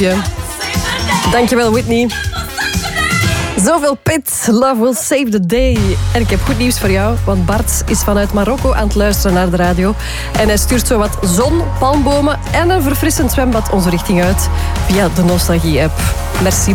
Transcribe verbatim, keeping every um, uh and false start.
Dankjewel, Whitney. Zoveel pit, love will save the day. En ik heb goed nieuws voor jou, want Bart is vanuit Marokko aan het luisteren naar de radio. En hij stuurt zo wat zon, palmbomen en een verfrissend zwembad onze richting uit via de Nostalgie-app. Merci.